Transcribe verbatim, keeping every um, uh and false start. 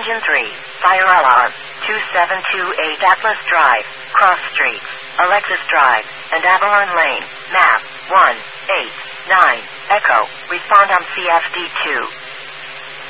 Engine three, fire alarm, two seven two eight Atlas Drive, Cross Street, Alexis Drive, and Avalon Lane, map, one eight nine, Echo, respond on C F D two.